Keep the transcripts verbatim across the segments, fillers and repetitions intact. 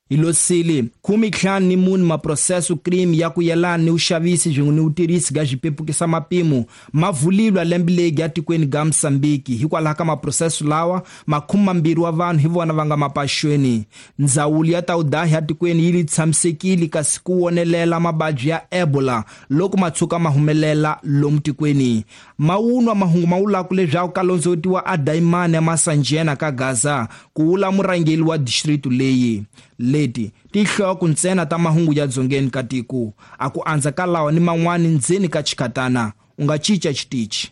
Ilosili kumi ntlhanu ni mune maprocesso crime ya ku yelana ni uxavisi bzimwe ni utirisi ga bzipepukisa mapimo mavulilwa lembilegi ya tikweni ga Msambiki hikwalaho ka maprocesso lawa makhumi mambiri wa vanhu hi vona va nga mapaxweni. Ndzawulo ya ta udahi ya tikweni yili tshamisekile kasi ku wonelela mabadyi ya Ebola loko matshuka mahumelela lomu tikweni. Mawunwa mahungu mawulaku leswaku kalondzetiwa a Dayimani ya Masanjena ka Gaza ku vula murhangeli wa district leyi. Leti tinhloko ntsena ta mahungu ya dzongeni ka tiko aku andza ka lawa ni man'wani ndzeni ka chikhatana u nga cinca xitichi.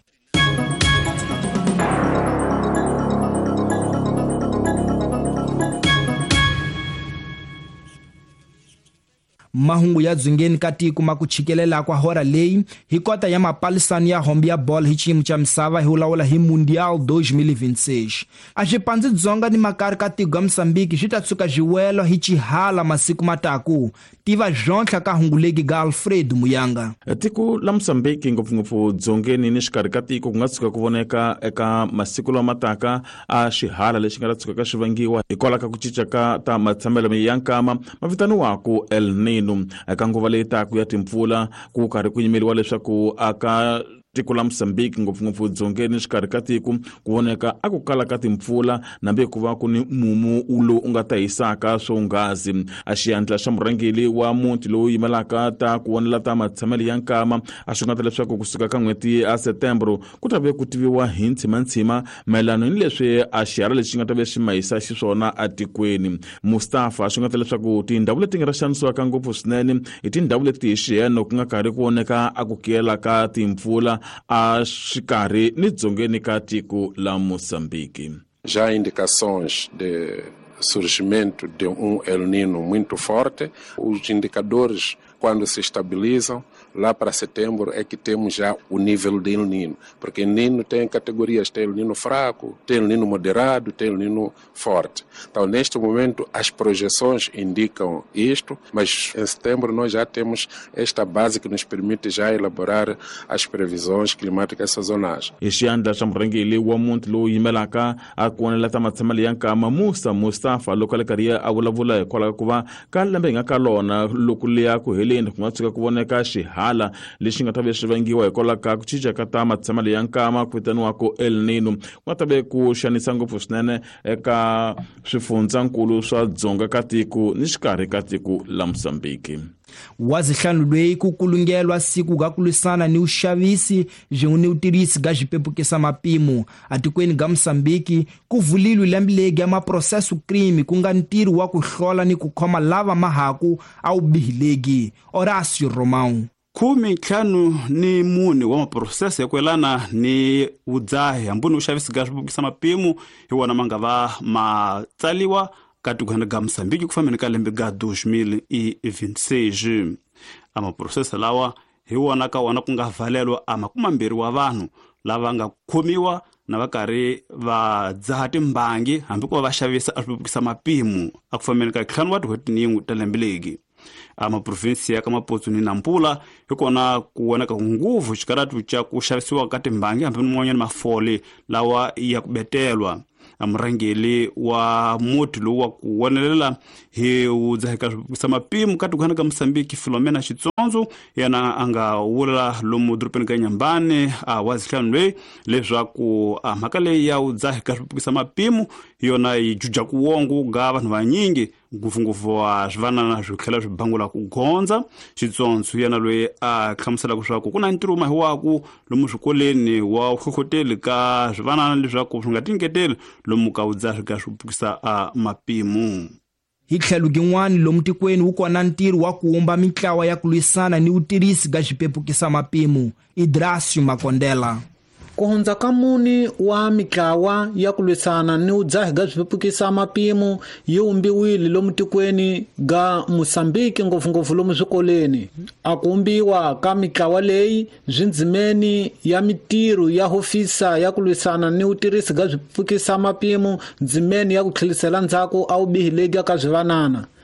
Mahungu ya dzongeni ka tiko ma ku chikelela kwa hora leyi hi kota ya mapalisano ya hombi ya bola hi xiyimo xa misava hi wulawula hi Mundial dois mil e vinte e seis. A xipandzi dzonga ni makari ka tiko ga Msambiki xi ta tshuka xiwelo hi chihala masiku mataku tiva zhontlha ka hunguleki ga Alfred Muyanga. Tiko la Msambiki ngopfungopfu dzongeni ni xikarhi ka tiko ku nga tshuka ku voneka eka masiku lama mataka a xihala lexi nga ta tshuka ka xivangiwa hikwalaho ka ku cinca ka ta matshamelo ya nkama mavitaniwaku El Nino. Eka nguva leyi taku ya timpfula ku karhi ku yimeliwa leswaku aka tiko la Msambiki ngopfungopfu dzongeni xikarhi ka tiko ku voneka aku kala ka timpfula nambe ku va ku ni mumu ulo u nga ta hisaka swongazi. A xiyandla xa murhangeli wa muti lowu yimelaka ta ku vonela ta matshamelo ya nkama a swi nga ta leswaku kusuka ka n'hweti a September ku ta ve ku tiviwa hi ntshima-ntshima mayelana ni leswi a xihala lexi nga ta ve xi mahisa xiswona a tikweni. Mustafa swi nga ta leswaku tindhawu leti nga ra xanisiwaka ngopfu swinene hi tindhawu leti hi xiheno ku nga karhi ku voneka aku kiyela ka timpfula a xikarhi ni dzongeni ka tiko la Moçambique. Já há indicações de surgimento de um El Nino muito forte. Os indicadores, quando se estabilizam, lá para setembro é que temos já o nível de El Nino. Porque El Nino tem categorias, tem El Nino fraco, tem El Nino moderado, tem El Nino forte. Então, neste momento, as projeções indicam isto, mas em setembro nós já temos esta base que nos permite já elaborar as previsões climáticas sazonais. Xiyandla xa murhangeli wa muti lowu yimelaka a ku vonela ta matshamelo ya nkama Musa Mustafa loko le kariya a vulavula hikwalaho ku va ka lembe hi nga ka lona loko leya ku heleni ku nga tshuka ku voneka xihala lexi nga ta ve swivangiwa hikwalaho ka ku cinca ka ta matshamelo ya nkama ku vitaniwaka El Nino ku nga ta ve ku xanisa ngopfu swinene eka swifundzankulu swa dzonga ka tiko ni xikarhi ka tiko la Msambiki. Wazihlanu lweyi ku kulungelwa siku ga ku lwisana ni uxavisi bzimwe ni utirisi ga bzipepukisa mapimo atikweni ga Msambiki ku vulilwe lembilegi ya maprocesso crime ku nga ntirho wa ku hlola ni ku khoma lava mahaku a ubihilegi. Horacio Romão. Kumi ntlhanu ni mune wa maprocesso ya ku yelana ni udzahi hambuni uxavisi ga bzipepukisa mapimo hi wona ma nga va matsaliwa ka tikweni ga Msambiki ku fambeni ka lembe ga dois mil e vinte e seis. A maprocesso lawa hi wona ka wona ku nga valelwa a makumambiri wa vanhu lava nga khomiwa na va karhi va dzaha timbangi hambi ku va va xavisa a bzipepukisa mapimo a ku fambeni ka ntlhanu wa tin'hweti ni yin'we ta lembe legi. A maprovinsi ya ka Maputo ni Nampula hi kona ku voneka nguvu xikarati xa ku xavisiwa ka timbangi hambi n'wanyana mafole lawa ya ku betelwa. Amurangeli wa muti lowu wa ku wonelela hi udzaheka bzipepukisa mapimo ka tikweni ka Msambiki Filomena Xitsonzo yana a nga wula lomu dorobeni ka Nyambane a wazihlanu lweyi leswaku a mhaka leyi ya udzaheka bzipepukisa mapimo yona yi juja ku wongo ga vanhu vanyingi ngopfungopfu wa swivanana swi tlhela swi bangula ku gondza. Xitsonzo yana lweyi a hlamusela leswaku ku na ntirho mahiwaku lomu swikoleni wa hlohloteli ka swivanana leswaku swi nga tingeteli lomu ka udzahi ka bzipepukisa a mapimo. Hi tlhelo gin'wana lomu tikweni wu kona ntirho wa ku wumba mitlawa ya ku lwisana ni utirisi ga bzipepukisa mapimo. Idracio Makondela. Ku hundza ka muni wa mitlawa ya ku lwisana ni udzahi ga bzipepukisa mapimo yi wumbiwile lomu tikweni ga Mosambiki ngopfungopfu lomu swikoleni. A ku wumbiwa ka mitlawa leyi bzindzimeni ya mitirho ya hofisa ya ku lwisana ni utirisi ga bzipepukisa mapimo ndzimeni ya ku tlhelisela ndzhaku a ubihilegi ka byivanana.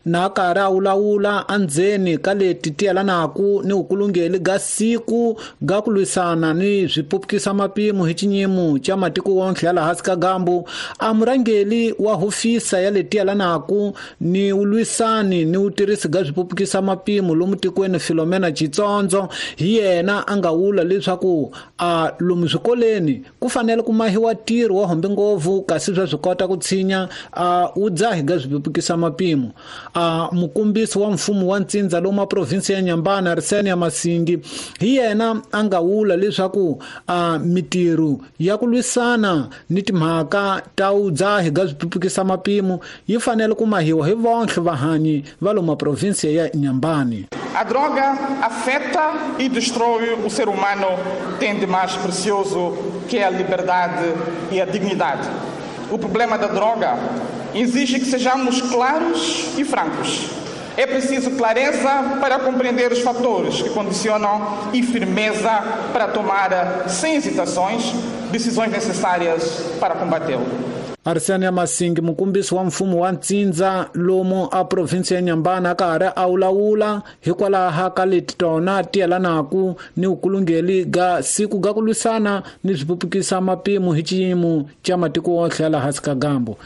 na kara ulaula andzeni ka leti tiyelanaku ni ukulungeli ga siku ga ku lwisana ni swipupukisa mapimo hi cinyimu ca matiko wontlhe ya lahasi ka gambo. A murangeli wa hofisa ya leti tiyelanaku ni ulwisani ni utirisi ga swipupukisa mapimo lomu tikweni Philomena Chitsonzo hi yena a nga wula leswaku a lomu swikoleni ku fanele ku mahiwa tiro wa hombe ngopfu kasi swa swi kota ku tshinya a udzahi ga swipupukisa mapimo. A mukumbisi wa mfumo wa ntsindza lomu provinsi ya Nyambana Arsenia Masingi hi yena a nga wula leswaku a mitiro ya ku lwisana ni timhaka ta udzahi ga swipupukisa mapimo yi fanele ku mahiwa hi vontlhe vahanyi va lomu provinsi ya Nyambani. A droga afeta e destrói o ser humano tem de mais precioso que a liberdade e a dignidade. O problema da droga exige que sejamos claros e francos. É preciso clareza para compreender os fatores que condicionam e firmeza para tomar, sem hesitações, decisões necessárias para combatê-lo. Arsenia Masingi, mukumbisi wa mfumo wa ntsindza lomu a provinsi ya Nyambana, kari a wulawula hikwalaho ka leti tona tiyelanaku ni ukulungeli ga siku ga ku lwisana ni swipupukisa mapimo hi ciyimo ca matiko wontlhe ya lahasi ka gambo.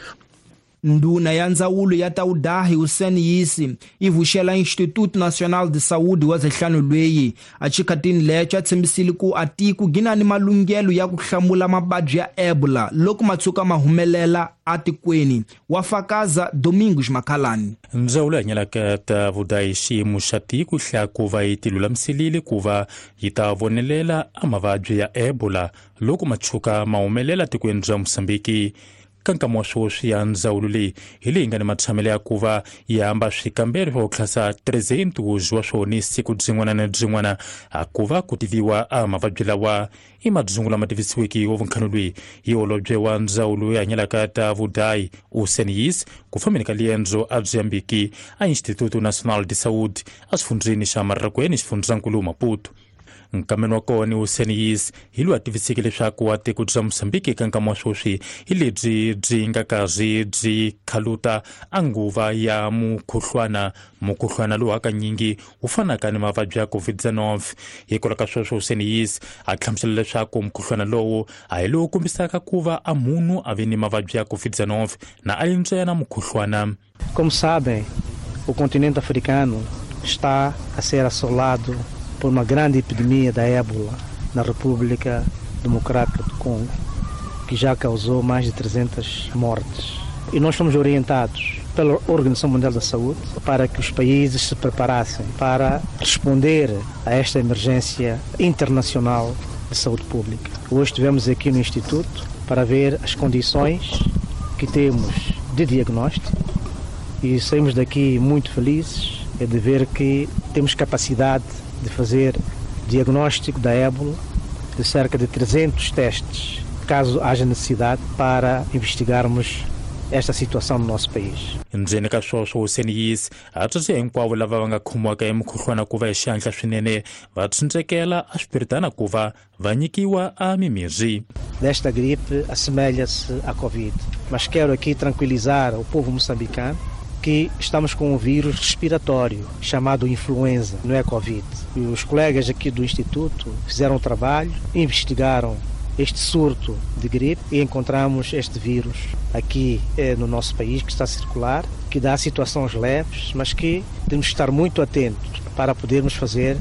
Nduna ya ndzawulo ya ta udahi Hussein Yisi i vuxela Instituto Nacional de Saúde wa zihlanu lweyi a chikhatini lecho a tshembisile ku a tiko gina ni malunghelo ya ku hlamula mabadyi ya Ebola loko ma tshuka ma humelela a tikweni. Wa Fakaza Domingos Makhalani. Ndzawulo ya nyalaka ta vudahi xiyimo xa tiko hla ku va yi tilulamiselile ku va yi ta vonelela a mavabyi ya Ebola loko ma tshuka ma humelela tikweni bya Mosambiki. Ka nkama wa swoswi ya ndzawulo leyi hi leyi nga ni matshamelo ya ku va yi hamba swikambelo swa ku tlhasa trezentos wa swona siku byin'wana na byin'wana a ku va ku tiviwa a mavabyi lawa i madzungu lama tivisiweki wa vunkhano lweyi hi holobye wa ndzawulo ya nyalaka ta vudahi Hussein Yisi ku fambeni ka liendzo a Mozambiki a Instituto Nacional de Saúde a xifundzeni xa Marrakweni xifundzakulu Maputo. Nkameno wa kona Hussein Yisi hi loyi a tiviseke leswaku a tiko bya Mosambiki eka nkama wa swoswi hi lebyi byi nga karhi byi khaluta a nguva ya mukhuhlwana mukhuhlwana lowu hakanyingi wu fanaka ni mavabyi ya covid nineteen. Hikwalaho ka sweswo Hussein Yisi a hlamusela leswaku mukhuhlwana lowu a hi lowu kombisaka ku va a munhu a ve ni mavabyi ya covid nineteen na a yintswa na mukhuhlwana. Como sabem, o continente africano está a ser assolado por uma grande epidemia da ébola na República Democrática do Congo, que já causou mais de trezentas mortes. E nós fomos orientados pela Organização Mundial da Saúde para que os países se preparassem para responder a esta emergência internacional de saúde pública. Hoje estivemos aqui no Instituto para ver as condições que temos de diagnóstico e saímos daqui muito felizes de ver que temos capacidade de fazer diagnóstico da ébola de cerca de trezentos testes, caso haja necessidade, para investigarmos esta situação no nosso país. Ndzeni ka swoswo Hussein Yisi a tsundzuxa hinkwavo lava va nga khomiwaka hi mukhuhlwana ku va hi xihatla swinene va tshundzekela a swipiritana ku va va nyikiwa a mimirhi. Desta gripe assemelha-se à Covid, mas quero aqui tranquilizar o povo moçambicano que estamos com um vírus respiratório chamado influenza, não é Covid. E os colegas aqui do Instituto fizeram um trabalho, investigaram este surto de gripe e encontramos este vírus aqui eh, no nosso país que está a circular, que dá situações leves, mas que temos que estar muito atentos para podermos fazer